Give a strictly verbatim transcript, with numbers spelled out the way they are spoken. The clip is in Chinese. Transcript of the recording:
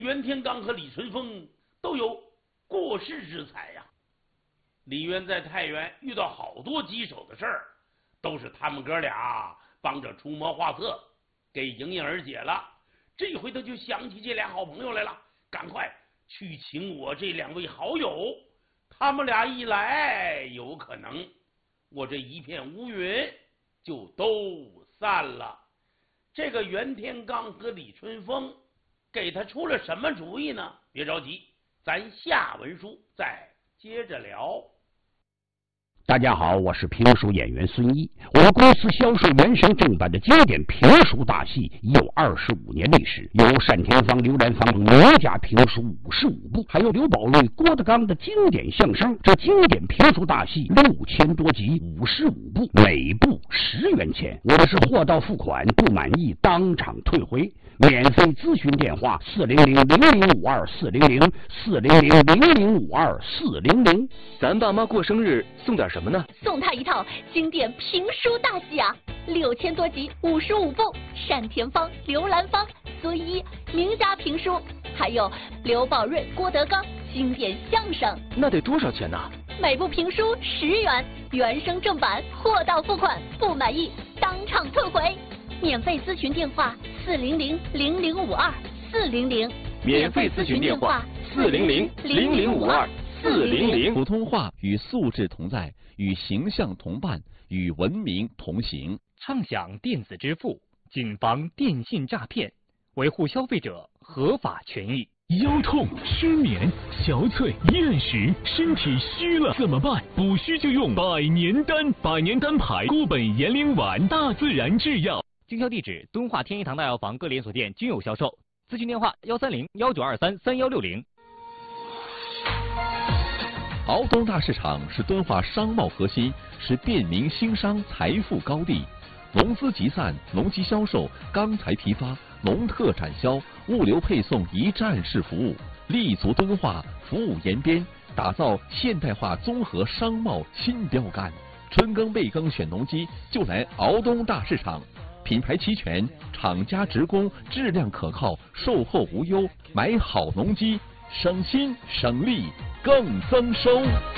袁天罡和李淳风都有过世之才呀。李渊在太原遇到好多棘手的事儿，都是他们哥俩帮着出谋划策，给迎刃而解了。这回他就想起这俩好朋友来了，赶快去请我这两位好友。他们俩一来，有可能我这一片乌云就都散了。这个袁天罡和李淳风给他出了什么主意呢？别着急，咱下文书再接着聊。 大家好，我是评书演员孙一。我们公司销售原声正版的经典评书大戏已有二十五年历史，有单田芳、刘兰芳名家评书五十五部，还有刘宝瑞、郭德纲的经典相声。这经典评书大戏六千多集，五十五部，每部十元钱。我的是货到付款，不满意当场退回。免费咨询电话：四零零零零五二四零零四零零零零五二四零零。 咱爸妈过生日送点什么呢？ 送他一套经典评书大戏啊，六千多集，五十五部，单田芳、刘兰芳、孙一名家评书，还有刘宝瑞、郭德纲经典相声。 那得多少钱呢？ 每部评书十元，原声正版，货到付款，不满意当场退回。免费咨询电话：四零零零零五二四零零。 免费咨询电话：四零零零零五二四零零。 普通话与素质同在，与形象同伴，与文明同行。 畅享电子支付，谨防电信诈骗，维护消费者合法权益。 腰痛、失眠、憔悴、厌食，身体虚了怎么办？补虚就用百年丹，百年丹牌固本延龄丸，大自然制药。 经销地址：敦化天一堂大药房各连锁店均有销售。咨询电话：幺三零幺九二三三幺六零。 敖东大市场是敦化商贸核心，是便民兴商财富高地。农资集散、农机销售、钢材批发、农特产销、物流配送一站式服务，立足敦化，服务延边，打造现代化综合商贸新标杆。春耕备耕选农机，就来敖东大市场。品牌齐全，厂家直供，质量可靠，售后无忧。买好农机，省心省力更增收。